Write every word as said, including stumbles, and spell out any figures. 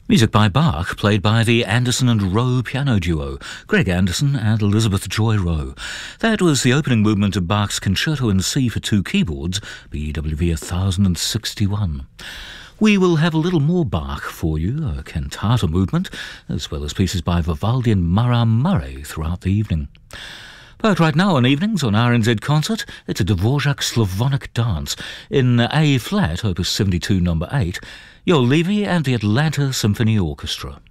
Music by Bach, played by the Anderson and Rowe piano duo, Greg Anderson and Elizabeth Joy Rowe. That was the opening movement of Bach's Concerto in C for two keyboards, B W V one thousand sixty-one. We will have a little more Bach for you, a cantata movement, as well as pieces by Vivaldi and Murray Murray throughout the evening. But right now on evenings on R N Z Concert, it's a Dvorak Slavonic dance in A-flat, opus seventy-two, number eight, Yo Levy and the Atlanta Symphony Orchestra.